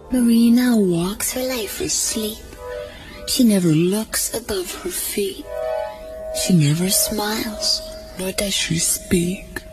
Marina walks her life asleep. She never looks above her feet. She never smiles, nor does she speak.